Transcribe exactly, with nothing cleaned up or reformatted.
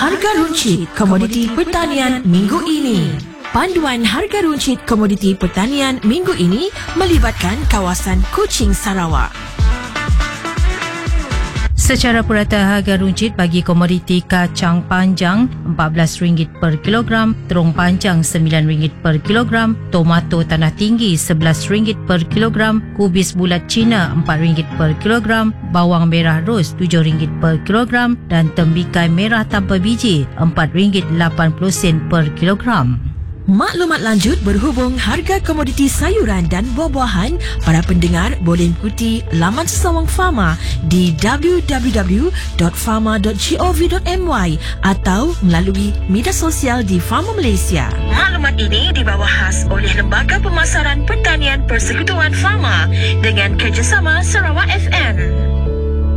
Harga runcit komoditi pertanian minggu ini. Panduan harga runcit komoditi pertanian minggu ini melibatkan kawasan Kuching, Sarawak. Secara purata, harga runcit bagi komoditi kacang panjang empat belas ringgit per kilogram, terung panjang sembilan ringgit per kilogram, tomato tanah tinggi sebelas ringgit per kilogram, kubis bulat Cina empat ringgit per kilogram, bawang merah ros tujuh ringgit per kilogram dan tembikai merah tanpa biji empat ringgit lapan puluh sen per kilogram. Maklumat lanjut berhubung harga komoditi sayuran dan buah-buahan, para pendengar boleh ikuti laman Sesawang Pharma di w w w dot pharma dot gov dot my atau melalui media sosial di Pharma Malaysia. Maklumat ini dibawa khas oleh Lembaga Pemasaran Pertanian Persekutuan Pharma dengan kerjasama Sarawak F M.